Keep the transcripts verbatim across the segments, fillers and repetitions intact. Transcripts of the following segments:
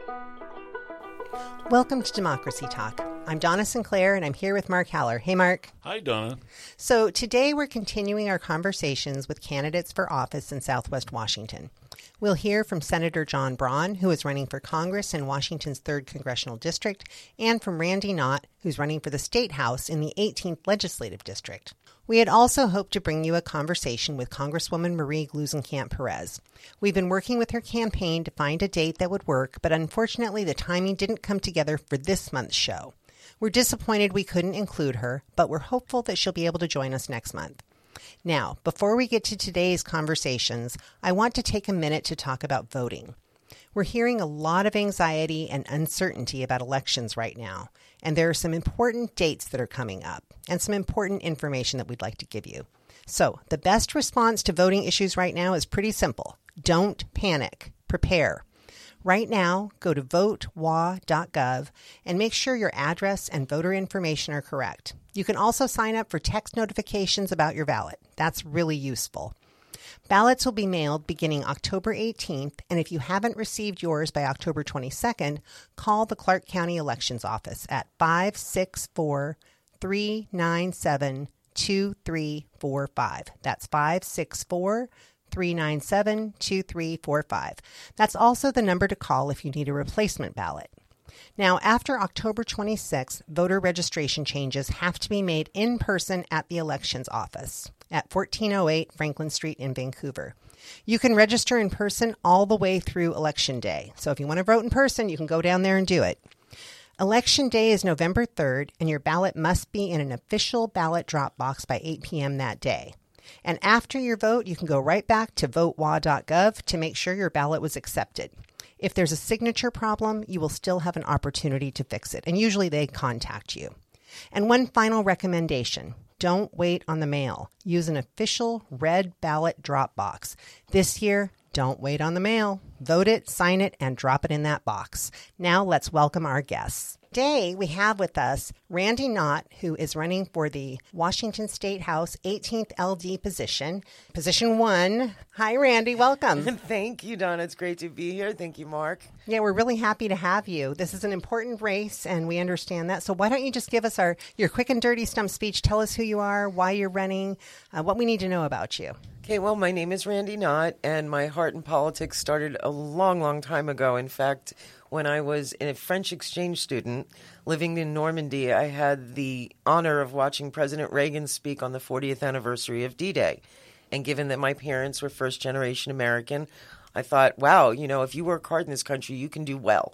Welcome to Democracy Talk. I'm Donna Sinclair, and I'm here with Mark Haller. Hey, Mark. Hi, Donna. So today we're continuing our conversations with candidates for office in Southwest Washington. We'll hear from Senator John Braun, who is running for Congress in Washington's third Congressional District, and from Randy Knott, who's running for the State House in the eighteenth Legislative District. We had also hoped to bring you a conversation with Congresswoman Marie Gluesenkamp-Perez. We've been working with her campaign to find a date that would work, but unfortunately the timing didn't come together for this month's show. We're disappointed we couldn't include her, but we're hopeful that she'll be able to join us next month. Now, before we get to today's conversations, I want to take a minute to talk about voting. We're hearing a lot of anxiety and uncertainty about elections right now, and there are some important dates that are coming up and some important information that we'd like to give you. So, the best response to voting issues right now is pretty simple. Don't panic. Prepare. Right now, go to vote w a dot gov and make sure your address and voter information are correct. You can also sign up for text notifications about your ballot. That's really useful. Ballots will be mailed beginning October eighteenth, and if you haven't received yours by October twenty-second, call the Clark County Elections Office at five six four, three nine seven, two three four five. That's five six four, three nine seven, two three four five. That's also the number to call if you need a replacement ballot. Now, after October twenty-sixth, voter registration changes have to be made in person at the elections office at fourteen oh eight Franklin Street in Vancouver. You can register in person all the way through Election Day. So if you want to vote in person, you can go down there and do it. Election Day is November third, and your ballot must be in an official ballot drop box by eight p.m. that day. And after your vote, you can go right back to vote w a dot gov to make sure your ballot was accepted. If there's a signature problem, you will still have an opportunity to fix it, and usually they contact you. And one final recommendation. Don't wait on the mail. Use an official red ballot drop box. This year, don't wait on the mail. Vote it, sign it, and drop it in that box. Now let's welcome our guests. Today, we have with us Randy Knott, who is running for the Washington State House eighteenth L D position, position one. Hi, Randy. Welcome. Thank you, Donna. It's great to be here. Thank you, Mark. Yeah, we're really happy to have you. This is an important race, and we understand that. So why don't you just give us our your quick and dirty stump speech. Tell us who you are, why you're running, uh, what we need to know about you. Okay, well, my name is Randy Knott, and my heart in politics started a long, long time ago. In fact, when I was a French exchange student living in Normandy, I had the honor of watching President Reagan speak on the fortieth anniversary of D-Day. And given that my parents were first-generation American, I thought, wow, you know, if you work hard in this country, you can do well.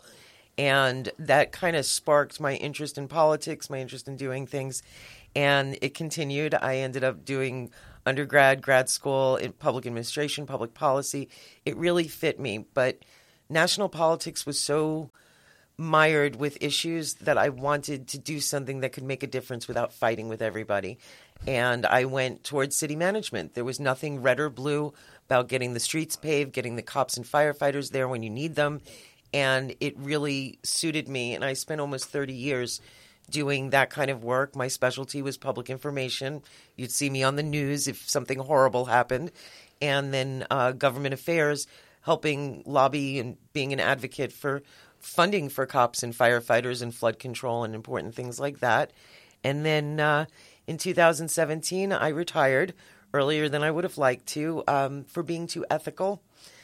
And that kind of sparked my interest in politics, my interest in doing things. And it continued. I ended up doing undergrad, grad school in public administration, public policy. It really fit me. But national politics was so mired with issues that I wanted to do something that could make a difference without fighting with everybody. And I went towards city management. There was nothing red or blue about getting the streets paved, getting the cops and firefighters there when you need them. And it really suited me. And I spent almost thirty years doing that kind of work. My specialty was public information. You'd see me on the news if something horrible happened. And then uh, government affairs, helping lobby and being an advocate for funding for cops and firefighters and flood control and important things like that. And then uh, in two thousand seventeen, I retired earlier than I would have liked to um, for being too ethical.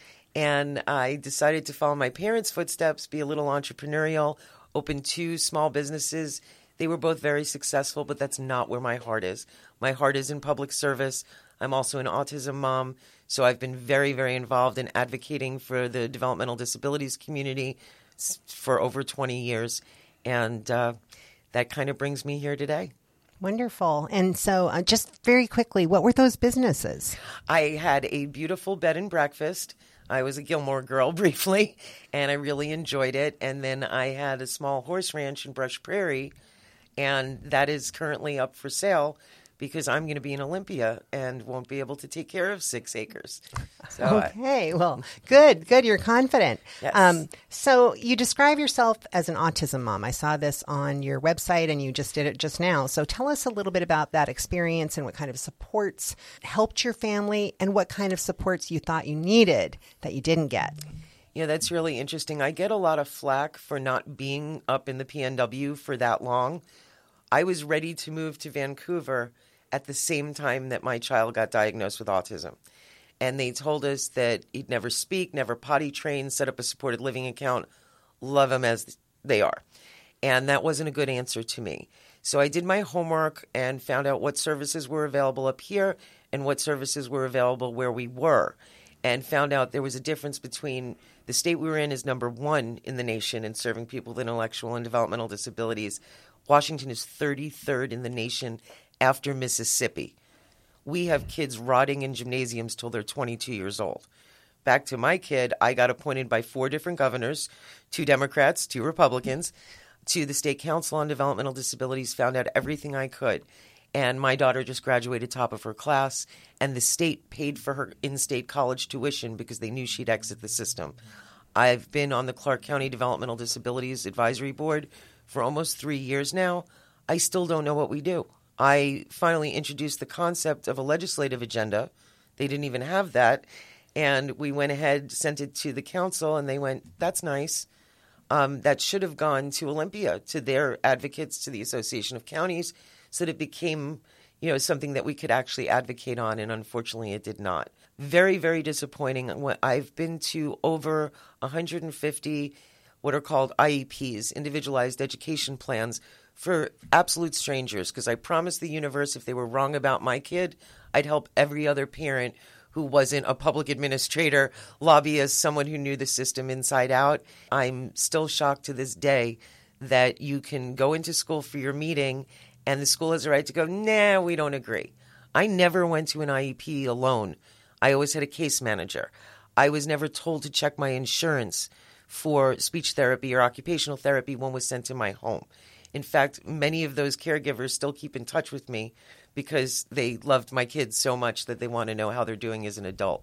And I decided to follow my parents' footsteps, be a little entrepreneurial, open two small businesses. They were both very successful, but that's not where my heart is. My heart is in public service. I'm also an autism mom, so I've been very, very involved in advocating for the developmental disabilities community for over twenty years, and uh, that kind of brings me here today. Wonderful. And so uh, just very quickly, what were those businesses? I had a beautiful bed and breakfast. I was a Gilmore girl briefly, and I really enjoyed it. And then I had a small horse ranch in Brush Prairie, and that is currently up for sale because I'm going to be in Olympia and won't be able to take care of six acres. So, okay, well, good, good. You're confident. Yes. Um, so you describe yourself as an autism mom. I saw this on your website, and you just did it just now. So tell us a little bit about that experience and what kind of supports helped your family and what kind of supports you thought you needed that you didn't get. Yeah, that's really interesting. I get a lot of flack for not being up in the P N W for that long. I was ready to move to Vancouver at the same time that my child got diagnosed with autism. And they told us that he'd never speak, never potty train, set up a supported living account, love them as they are. And that wasn't a good answer to me. So I did my homework and found out what services were available up here and what services were available where we were, and found out there was a difference between the state we were in is number one in the nation in serving people with intellectual and developmental disabilities. Washington is thirty-third in the nation after Mississippi. We have kids rotting in gymnasiums till they're twenty-two years old. Back to my kid, I got appointed by four different governors, two Democrats, two Republicans, to the State Council on Developmental Disabilities, found out everything I could. And my daughter just graduated top of her class, and the state paid for her in-state college tuition because they knew she'd exit the system. I've been on the Clark County Developmental Disabilities Advisory Board for almost three years now. I still don't know what we do. I finally introduced the concept of a legislative agenda. They didn't even have that. And we went ahead, sent it to the council, and they went, that's nice. Um, that should have gone to Olympia, to their advocates, to the Association of Counties, so that it became, you know, something that we could actually advocate on, and unfortunately it did not. Very, very disappointing. I've been to over one hundred fifty what are called I E Ps, Individualized Education Plans, for absolute strangers, because I promised the universe if they were wrong about my kid, I'd help every other parent who wasn't a public administrator, lobbyist, someone who knew the system inside out. I'm still shocked to this day that you can go into school for your meeting and the school has the right to go, nah, we don't agree. I never went to an I E P alone. I always had a case manager. I was never told to check my insurance for speech therapy or occupational therapy. One was sent to my home. In fact, many of those caregivers still keep in touch with me because they loved my kids so much that they want to know how they're doing as an adult.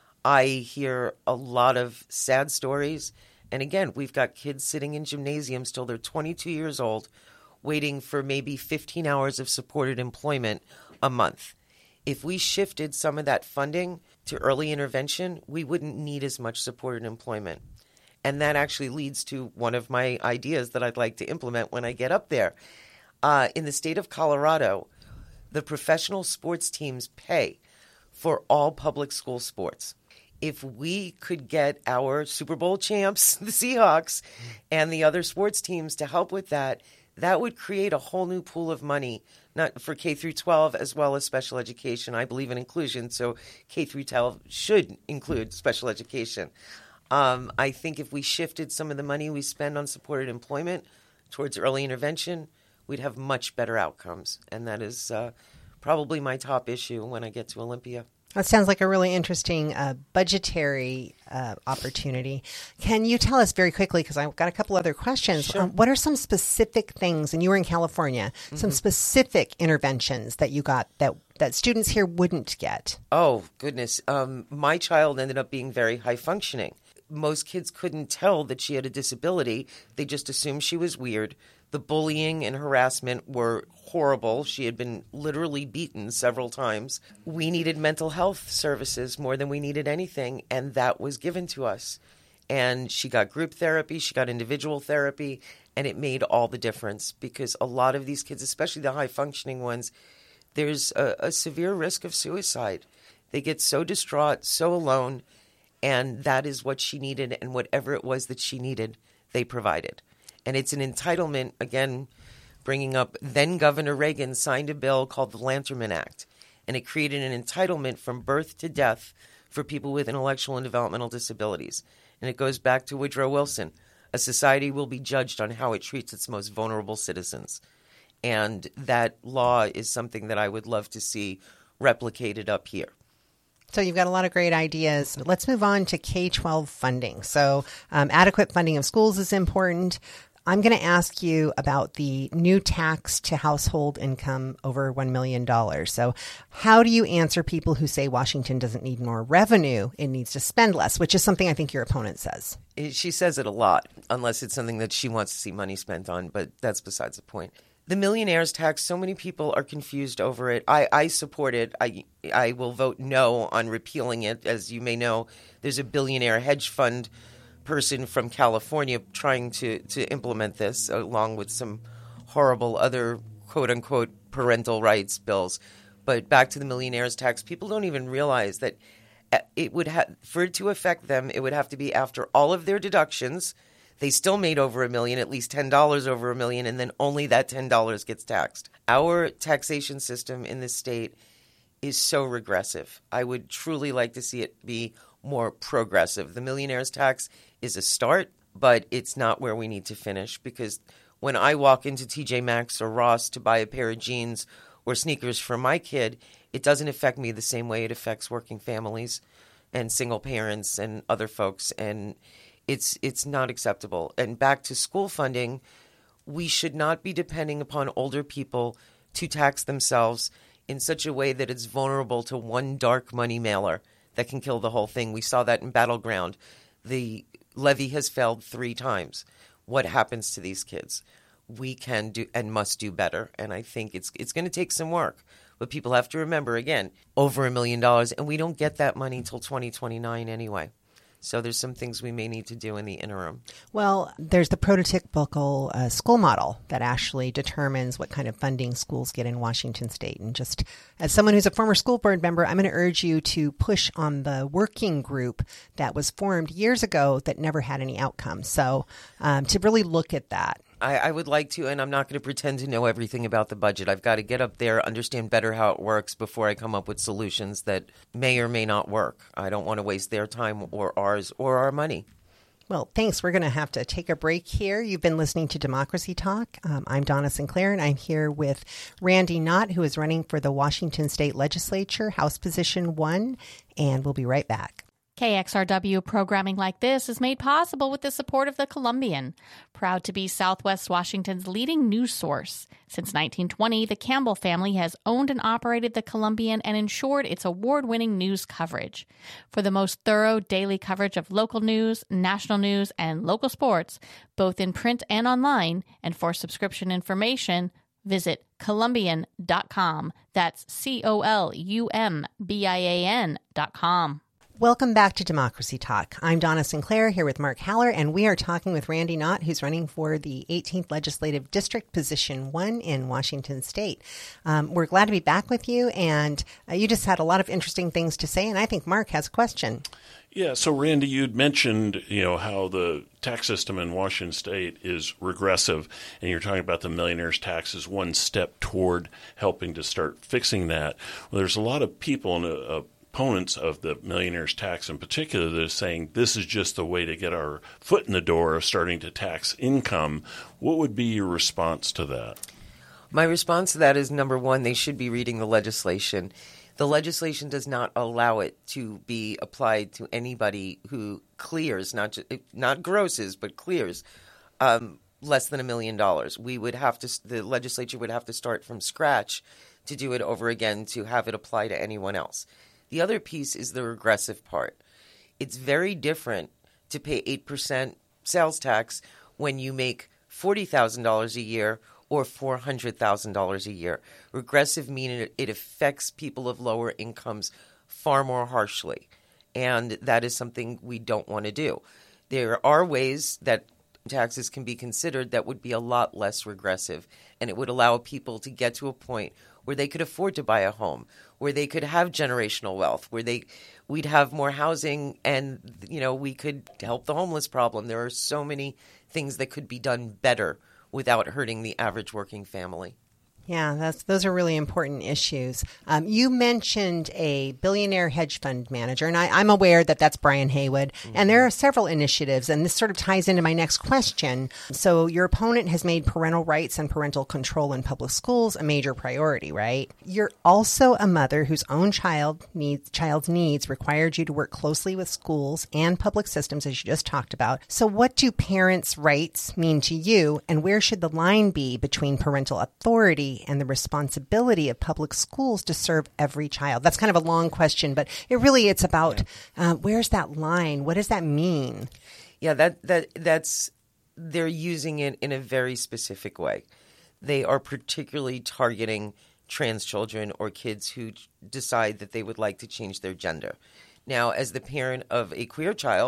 I hear a lot of sad stories. And again, we've got kids sitting in gymnasiums till they're twenty-two years old, waiting for maybe fifteen hours of supported employment a month. If we shifted some of that funding to early intervention, we wouldn't need as much supported employment. And that actually leads to one of my ideas that I'd like to implement when I get up there. Uh, in the state of Colorado, the professional sports teams pay for all public school sports. If we could get our Super Bowl champs, the Seahawks, and the other sports teams to help with that, that would create a whole new pool of money, not for K through twelve as well as special education. I believe in inclusion, so K through twelve should include special education. Um, I think if we shifted some of the money we spend on supported employment towards early intervention, we'd have much better outcomes. And that is uh, probably my top issue when I get to Olympia. That sounds like a really interesting uh, budgetary uh, opportunity. Can you tell us very quickly, because I've got a couple other questions, Sure. um, what are some specific things, and you were in California, mm-hmm. some specific interventions that you got that, that students here wouldn't get? Oh, goodness. Um, my child ended up being very high functioning. Most kids couldn't tell that she had a disability. They just assumed she was weird. The bullying and harassment were horrible. She had been literally beaten several times. We needed mental health services more than we needed anything, and that was given to us. And she got group therapy, she got individual therapy, and it made all the difference because a lot of these kids, especially the high-functioning ones, there's a, a severe risk of suicide. They get so distraught, so alone, and that is what she needed, and whatever it was that she needed, they provided. And it's an entitlement, again, bringing up then Governor Reagan signed a bill called the Lanterman Act, and it created an entitlement from birth to death for people with intellectual and developmental disabilities. And it goes back to Woodrow Wilson. A society will be judged on how it treats its most vulnerable citizens. And that law is something that I would love to see replicated up here. So you've got a lot of great ideas. Let's move on to K twelve funding. So um, adequate funding of schools is important. I'm going to ask you about the new tax to household income over one million dollars. So how do you answer people who say Washington doesn't need more revenue, it needs to spend less, which is something I think your opponent says? She says it a lot, unless it's something that she wants to see money spent on, but that's besides the point. The millionaire's tax, so many people are confused over it. I, I support it. I, I will vote no on repealing it. As you may know, there's a billionaire hedge fund person from California trying to, to implement this, along with some horrible other quote-unquote parental rights bills. But back to the millionaire's tax, people don't even realize that it would have, for it to affect them, it would have to be after all of their deductions. They still made over a million, at least ten dollars over a million, and then only that ten dollars gets taxed. Our taxation system in this state is so regressive. I would truly like to see it be more progressive. The millionaire's tax is a start, but it's not where we need to finish, because when I walk into T J Maxx or Ross to buy a pair of jeans or sneakers for my kid, it doesn't affect me the same way it affects working families and single parents and other folks, and it's it's not acceptable. And back to school funding, we should not be depending upon older people to tax themselves in such a way that it's vulnerable to one dark money mailer that can kill the whole thing. We saw that in Battleground. The levy has failed three times. What happens to these kids? We can do and must do better. And I think it's it's going to take some work. But people have to remember, again, over a million dollars, and we don't get that money until twenty twenty-nine anyway. So there's some things we may need to do in the interim. Well, there's the prototypical uh, school model that actually determines what kind of funding schools get in Washington state. And just as someone who's a former school board member, I'm going to urge you to push on the working group that was formed years ago that never had any outcome. So um, to really look at that. I, I would like to, and I'm not going to pretend to know everything about the budget. I've got to get up there, understand better how it works before I come up with solutions that may or may not work. I don't want to waste their time or ours or our money. Well, thanks. We're going to have to take a break here. You've been listening to Democracy Talk. Um, I'm Donna Sinclair, and I'm here with Randy Knott, who is running for the Washington State Legislature, House Position one, and we'll be right back. K X R W programming like this is made possible with the support of the Columbian, proud to be Southwest Washington's leading news source. Since nineteen twenty, the Campbell family has owned and operated the Columbian and ensured its award-winning news coverage. For the most thorough daily coverage of local news, national news, and local sports, both in print and online, and for subscription information, visit columbian dot com. That's C O L U M B I A N dot com. Welcome back to Democracy Talk. I'm Donna Sinclair here with Mark Haller, and we are talking with Randy Knott, who's running for the eighteenth Legislative District, Position one in Washington State. Um, we're glad to be back with you, and uh, you just had a lot of interesting things to say, and I think Mark has a question. Yeah, so Randy, you'd mentioned, you know, how the tax system in Washington State is regressive, and you're talking about the millionaire's tax as one step toward helping to start fixing that. Well, there's a lot of people in a, a opponents of the millionaire's tax in particular that are saying this is just the way to get our foot in the door of starting to tax income. What would be your response to that? My response to that is, number one, they should be reading the legislation. The legislation does not allow it to be applied to anybody who clears, not just, not grosses, but clears um, less than a million dollars. We would have to, the legislature would have to start from scratch to do it over again to have it apply to anyone else. The other piece is the regressive part. It's very different to pay eight percent sales tax when you make forty thousand dollars a year or four hundred thousand dollars a year. Regressive meaning it affects people of lower incomes far more harshly, and that is something we don't want to do. There are ways that taxes can be considered that would be a lot less regressive, and it would allow people to get to a point where they could afford to buy a home, where they could have generational wealth, where they we'd have more housing, and you know we could help the homeless problem. There are so many things that could be done better without hurting the average working family. Yeah, that's those are really important issues. Um, you mentioned a billionaire hedge fund manager, and I, I'm aware that that's Brian Haywood. Mm-hmm. And there are several initiatives, and this sort of ties into my next question. So your opponent has made parental rights and parental control in public schools a major priority, right? You're also a mother whose own child needs child's needs required you to work closely with schools and public systems, as you just talked about. So what do parents' rights mean to you, and where should the line be between parental authority and the responsibility of public schools to serve every child? That's kind of a long question, but it really it's about yeah. uh, where's that line? What does that mean? Yeah, that that that's they're using it in a very specific way. They are particularly targeting trans children or kids who decide that they would like to change their gender. Now, as the parent of a queer child,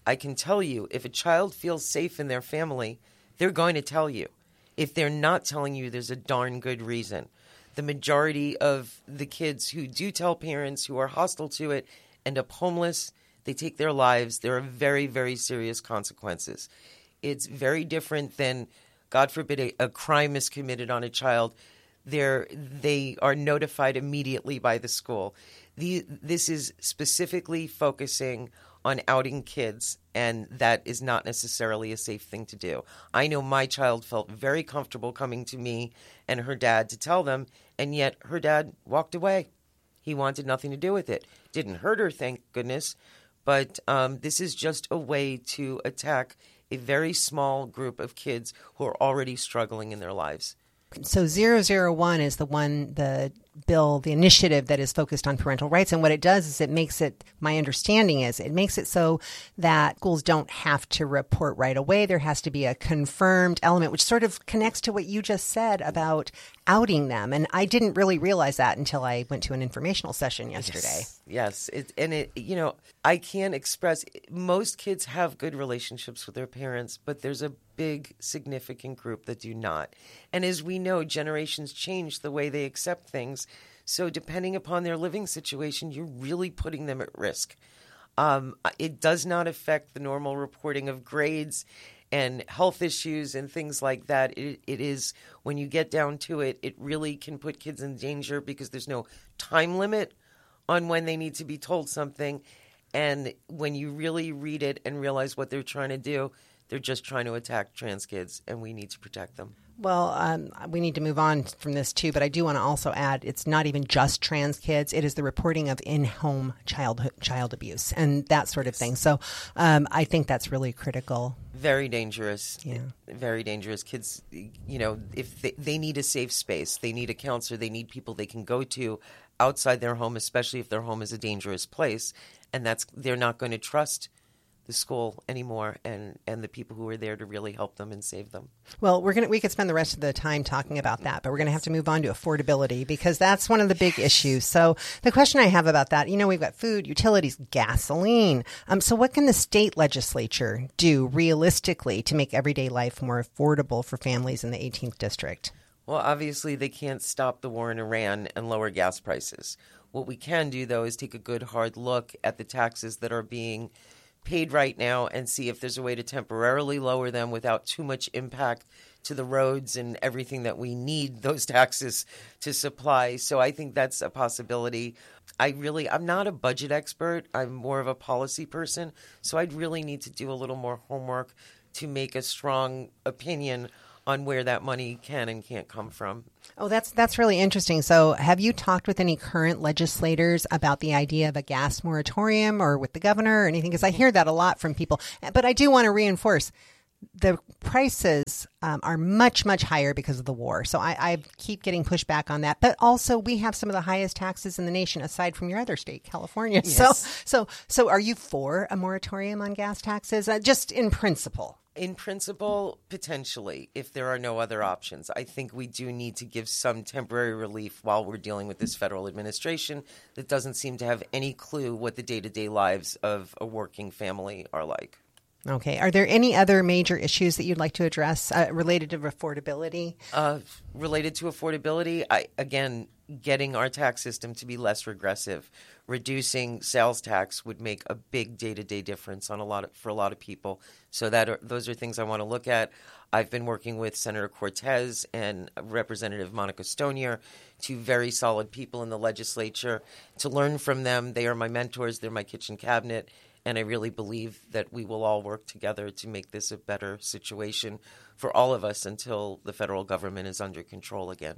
I can tell you, if a child feels safe in their family, they're going to tell you. If they're not telling you, there's a darn good reason. The majority of the kids who do tell parents who are hostile to it end up homeless. They take their lives. There are very, very serious consequences. It's very different than, God forbid, a, a crime is committed on a child. They're, they are notified immediately by the school. The, this is specifically focusing on outing kids, and that is not necessarily a safe thing to do. I know my child felt very comfortable coming to me and her dad to tell them, and yet her dad walked away. He wanted nothing to do with it. Didn't hurt her, thank goodness, but um, this is just a way to attack a very small group of kids who are already struggling in their lives. So zero zero one is the one, the bill, the initiative that is focused on parental rights. And what it does is it makes it, my understanding is, it makes it so that schools don't have to report right away. There has to be a confirmed element, which sort of connects to what you just said about outing them. And I didn't really realize that until I went to an informational session yesterday. Yes, yes. It, and it, you know, I can't express, most kids have good relationships with their parents, but there's a big, significant group that do not. And as we know, generations change the way they accept things. So depending upon their living situation, you're really putting them at risk. Um, it does not affect the normal reporting of grades and health issues and things like that. It, it is, when you get down to it, it really can put kids in danger because there's no time limit on when they need to be told something. And when you really read it and realize what they're trying to do, they're just trying to attack trans kids, and we need to protect them. Well, um, we need to move on from this, too, but I do want to also add it's not even just trans kids. It is the reporting of in-home child, child abuse and that sort of thing. So um, I think that's really critical. Very dangerous. Yeah. Very dangerous. Kids, you know, if they, they need a safe space, they need a counselor, they need people they can go to outside their home, especially if their home is a dangerous place. And that's they're not going to trust the school anymore and, and the people who are there to really help them and save them. Well, we're gonna we could spend the rest of the time talking about that, but we're going to have to move on to affordability because that's one of the big issues. So the question I have about that, you know, we've got food, utilities, gasoline. Um, so what can the state legislature do realistically to make everyday life more affordable for families in the eighteenth district? Well, obviously they can't stop the war in Iran and lower gas prices. What we can do, though, is take a good hard look at the taxes that are being paid right now and see if there's a way to temporarily lower them without too much impact to the roads and everything that we need those taxes to supply. So I think that's a possibility. I really, I'm not a budget expert. I'm more of a policy person. So I'd really need to do a little more homework to make a strong opinion on where that money can and can't come from. Oh, that's that's really interesting. So have you talked with any current legislators about the idea of a gas moratorium or with the governor or anything? Because I hear that a lot from people. But I do want to reinforce the prices um, are much, much higher because of the war. So I, I keep getting pushback on that. But also we have some of the highest taxes in the nation aside from your other state, California. Yes. So so so are you for a moratorium on gas taxes? Uh, just in principle? In principle, potentially, if there are no other options. I think we do need to give some temporary relief while we're dealing with this federal administration that doesn't seem to have any clue what the day-to-day lives of a working family are like. Okay. Are there any other major issues that you'd like to address uh, related to affordability? Uh, related to affordability, I, again, getting our tax system to be less regressive. Reducing sales tax would make a big day-to-day difference on a lot of, for a lot of people. So that are, those are things I want to look at. I've been working with Senator Cortez and Representative Monica Stonier, two very solid people in the legislature, to learn from them. They are my mentors. They're my kitchen cabinet. And I really believe that we will all work together to make this a better situation for all of us until the federal government is under control again.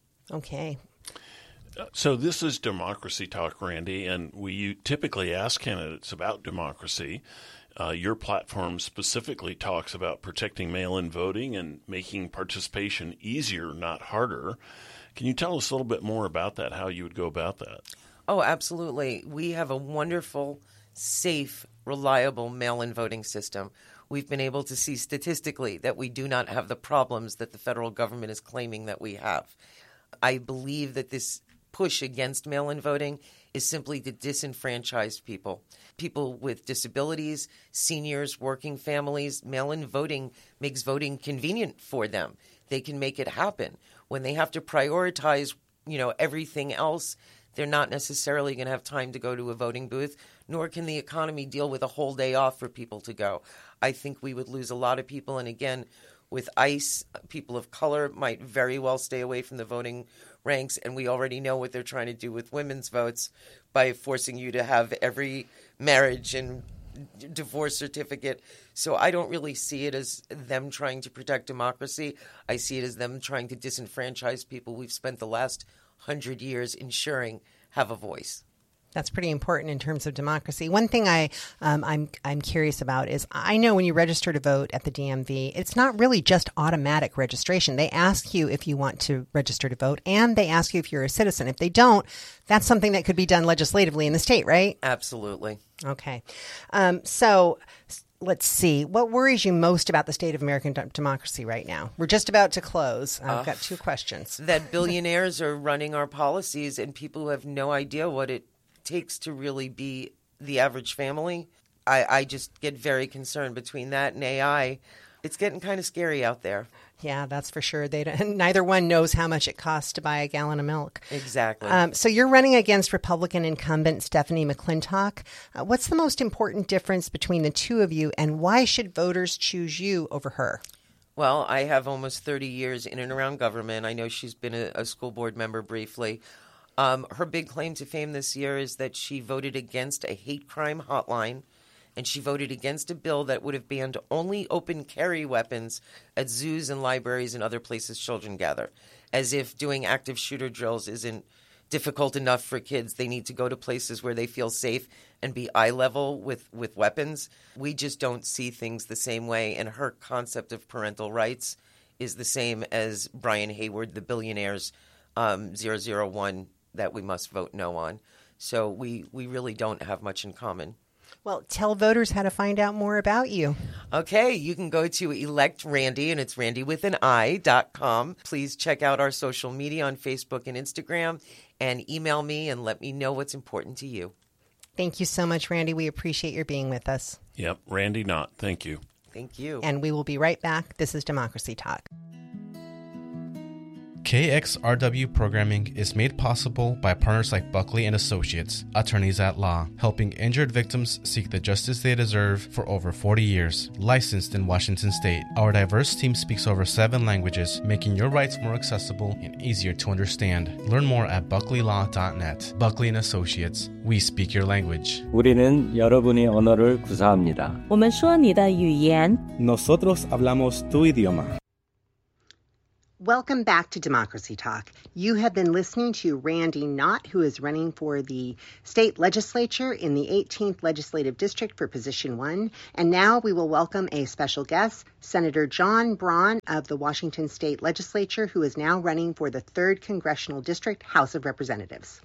Okay. So this is Democracy Talk, Randy, and we typically ask candidates about democracy. Uh, your platform specifically talks about protecting mail-in voting and making participation easier, not harder. Can you tell us a little bit more about that, how you would go about that? Oh, absolutely. We have a wonderful, safe, reliable mail-in voting system. We've been able to see statistically that we do not have the problems that the federal government is claiming that we have. I believe that this push against mail-in voting is simply to disenfranchise people. People with disabilities, seniors, working families. Mail-in voting makes voting convenient for them. They can make it happen. When they have to prioritize, you know, everything else, they're not necessarily going to have time to go to a voting booth, nor can the economy deal with a whole day off for people to go. I think we would lose a lot of people. And again, with ICE, people of color might very well stay away from the voting ranks. And we already know what they're trying to do with women's votes by forcing you to have every marriage and divorce certificate. So I don't really see it as them trying to protect democracy. I see it as them trying to disenfranchise people we've spent the last hundred years ensuring have a voice. That's pretty important in terms of democracy. One thing I, um, I'm I'm curious about is I know when you register to vote at the D M V, it's not really just automatic registration. They ask you if you want to register to vote, and they ask you if you're a citizen. If they don't, that's something that could be done legislatively in the state, right? Absolutely. Okay. Um, so let's see. What worries you most about the state of American d- democracy right now? We're just about to close. I've uh, got two questions. That billionaires are running our policies and people who have no idea what it takes to really be the average family. I, I just get very concerned between that and A I. It's getting kind of scary out there. Yeah, that's for sure. They don't, neither one knows how much it costs to buy a gallon of milk. Exactly. Um, so you're running against Republican incumbent Stephanie McClintock. Uh, what's the most important difference between the two of you, and why should voters choose you over her? Well, I have almost thirty years in and around government. I know she's been a, a school board member briefly. Um, her big claim to fame this year is that she voted against a hate crime hotline, and she voted against a bill that would have banned only open carry weapons at zoos and libraries and other places children gather, as if doing active shooter drills isn't difficult enough for kids. They need to go to places where they feel safe and be eye level with, with weapons. We just don't see things the same way, and her concept of parental rights is the same as Brian Hayward, the billionaire's um, zero zero one that we must vote no on. So we, we really don't have much in common. Well, tell voters how to find out more about you. Okay, you can go to Elect Randy, and it's Randy with an I dot com. Please check out our social media on Facebook and Instagram, and email me and let me know what's important to you. Thank you so much, Randy. We appreciate your being with us. Yep, Randy Knott. Thank you. Thank you. And we will be right back. This is Democracy Talk. K X R W programming is made possible by partners like Buckley and Associates, attorneys at law, helping injured victims seek the justice they deserve for over forty years. Licensed in Washington State, our diverse team speaks over seven languages, making your rights more accessible and easier to understand. Learn more at buckley law dot net. Buckley and Associates, we speak your language. 우리는 여러분의 언어를 구사합니다. 我们说你的语言. Nosotros hablamos tu idioma. Welcome back to Democracy Talk. You have been listening to Randy Knott, who is running for the state legislature in the eighteenth Legislative District for Position one. And now we will welcome a special guest, Senator John Braun of the Washington State Legislature, who is now running for the third Congressional District, House of Representatives.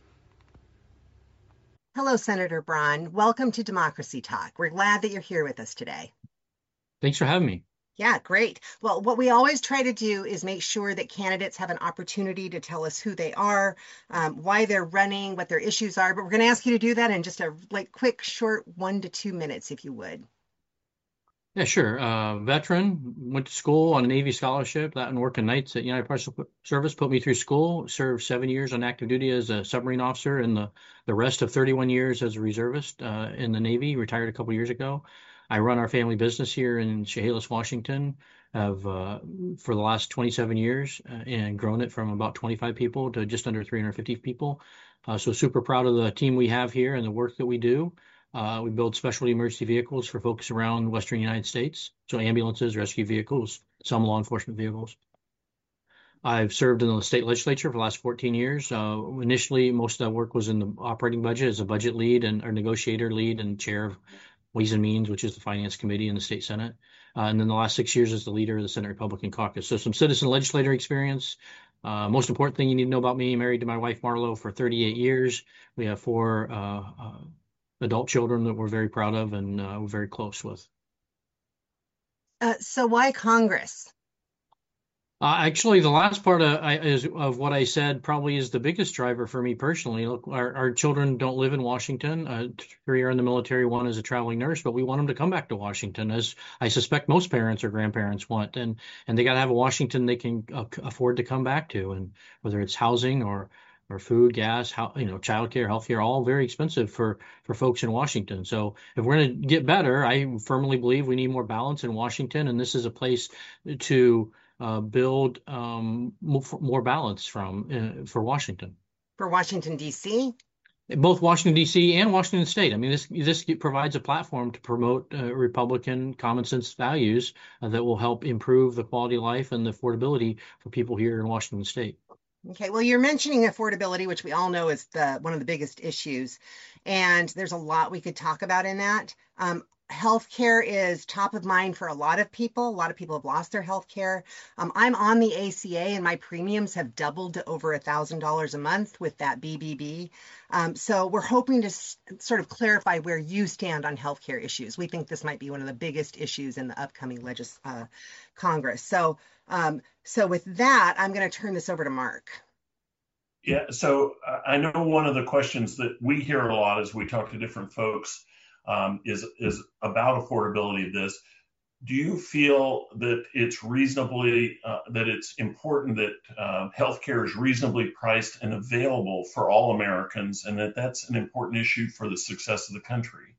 Hello, Senator Braun. Welcome to Democracy Talk. We're glad that you're here with us today. Thanks for having me. Yeah, great. Well, what we always try to do is make sure that candidates have an opportunity to tell us who they are, um, why they're running, what their issues are. But we're going to ask you to do that in just a like quick, short one to two minutes, if you would. Yeah, sure. Uh, veteran, went to school on a Navy scholarship, that and working nights at United Parcel Service put me through school, served seven years on active duty as a submarine officer and the, the rest of thirty-one years as a reservist uh, in the Navy, retired a couple years ago. I run our family business here in Chehalis, Washington, have uh, for the last twenty-seven years uh, and grown it from about twenty-five people to just under three hundred fifty people. Uh, so super proud of the team we have here and the work that we do. Uh, we build specialty emergency vehicles for folks around Western United States. So ambulances, rescue vehicles, some law enforcement vehicles. I've served in the state legislature for the last fourteen years. Uh, initially, most of that work was in the operating budget as a budget lead and or negotiator lead and chair of Ways and Means, which is the Finance Committee in the State Senate. Uh, and then the last six years as the leader of the Senate Republican Caucus. So some citizen legislator experience. Uh, most important thing you need to know about me, married to my wife, Marlo, for thirty-eight years. We have four uh, uh, adult children that we're very proud of and uh, we're very close with. Uh, so why Congress? Uh, actually, the last part of, I, is, of what I said probably is the biggest driver for me personally. Look, our, our children don't live in Washington. Uh, three are in the military, one is a traveling nurse, but we want them to come back to Washington, as I suspect most parents or grandparents want. And and they got to have a Washington they can uh, afford to come back to, and whether it's housing or or food, gas, how, you know, childcare, healthcare, all very expensive for for folks in Washington. So if we're going to get better, I firmly believe we need more balance in Washington, and this is a place to uh, build um, more, more balance from uh, for Washington, For Washington, D C? both Washington D C and Washington State. I mean, this this provides a platform to promote uh, Republican common sense values uh, that will help improve the quality of life and the affordability for people here in Washington State. Okay, well, you're mentioning affordability, which we all know is the one of the biggest issues, and there's a lot we could talk about in that. Um, healthcare is top of mind for a lot of people. A lot of people have lost their healthcare. Um, I'm on the A C A, and my premiums have doubled to over a thousand dollars a month with that B B B. Um, so we're hoping to s- sort of clarify where you stand on healthcare issues. We think this might be one of the biggest issues in the upcoming legis uh, Congress. So. Um, so with that, I'm going to turn this over to Mark. Yeah, so uh, I know one of the questions that we hear a lot as we talk to different folks um, is is about affordability of this. Do you feel that it's reasonably uh, that it's important that uh, healthcare is reasonably priced and available for all Americans, and that that's an important issue for the success of the country?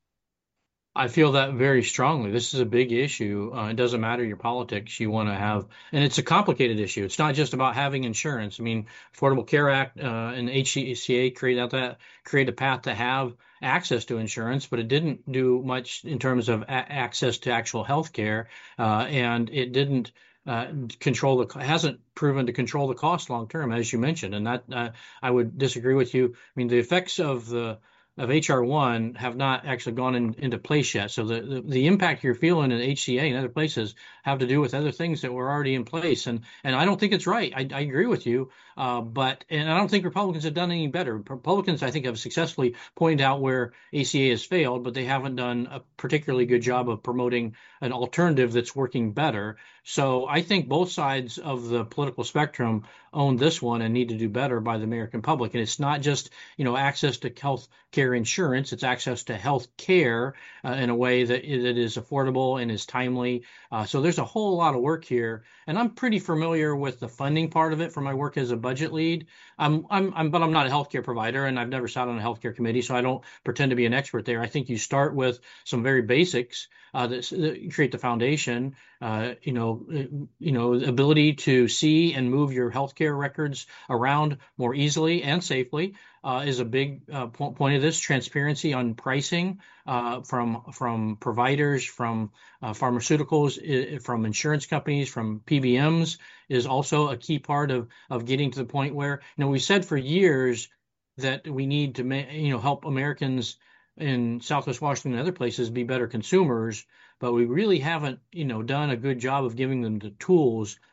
I feel that very strongly. This is a big issue. Uh, it doesn't matter your politics. You want to have, and it's a complicated issue. It's not just about having insurance. I mean, Affordable Care Act uh, and H C A created that create a path to have access to insurance, but it didn't do much in terms of a- access to actual health care, uh, and it didn't uh, control the hasn't proven to control the cost long term, as you mentioned. And that uh, I would disagree with you. I mean, the effects of the of H R one have not actually gone in, into place yet. So the, the, the impact you're feeling in H C A and other places have to do with other things that were already in place. And and I don't think it's right. I, I agree with you. Uh, but and I don't think Republicans have done any better. Republicans, I think, have successfully pointed out where A C A has failed, but they haven't done a particularly good job of promoting an alternative that's working better. So I think both sides of the political spectrum own this one and need to do better by the American public. And it's not just, you know, access to health care insurance, it's access to health care uh, in a way that, that is affordable and is timely. Uh, so there's a whole lot of work here. And I'm pretty familiar with the funding part of it from my work as a budget lead. I'm, I'm, I'm, but I'm not a healthcare provider, and I've never sat on a healthcare committee, so I don't pretend to be an expert there. I think you start with some very basics uh, that, that create the foundation. Uh, you know, you know, ability to see and move your healthcare records around more easily and safely uh, is a big uh, po- point of this. Transparency on pricing uh, from from providers, from uh, pharmaceuticals, I- from insurance companies, from P B Ms is also a key part of of getting to the point where, you know, we said for years that we need to ma- you know help Americans in Southwest Washington and other places be better consumers, but we really haven't, you know, done a good job of giving them the tools